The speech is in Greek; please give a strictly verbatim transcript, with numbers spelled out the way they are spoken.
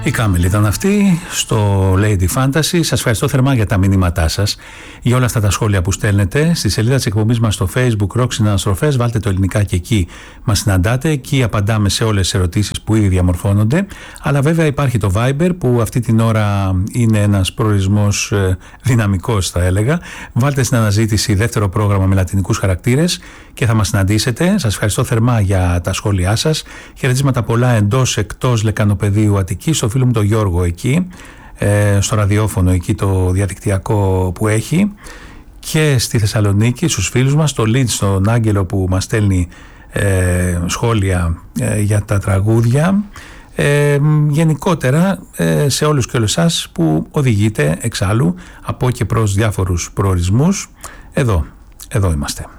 Η Κάμελ ήταν αυτή στο Lady Fantasy. Σας ευχαριστώ θερμά για τα μηνύματά σας, για όλα αυτά τα σχόλια που στέλνετε. Στη σελίδα της εκπομπής μας στο Facebook Rock Συναναστροφές, βάλτε το ελληνικά και εκεί μας συναντάτε. Εκεί απαντάμε σε όλες τις ερωτήσεις που ήδη διαμορφώνονται. Αλλά βέβαια υπάρχει το Viber που αυτή την ώρα είναι ένας προορισμός ε, δυναμικός, θα έλεγα. Βάλτε στην αναζήτηση δεύτερο πρόγραμμα με λατινικούς χαρακτήρες και θα μας συναντήσετε. Σας ευχαριστώ θερμά για τα σχόλιά σας. Χαιρετίσματα πολλά εντός εκτός Λεκανοπεδίου Αττικής, στο φίλο μου τον Γιώργο εκεί, ε, στο ραδιόφωνο εκεί το διαδικτυακό που έχει, και στη Θεσσαλονίκη στους φίλους μας, στο Λίτ, στον Άγγελο που μας στέλνει ε, σχόλια ε, για τα τραγούδια, ε, γενικότερα ε, σε όλους και όλες εσάς που οδηγείτε εξάλλου από και προς διάφορους προορισμούς. Εδώ, εδώ είμαστε.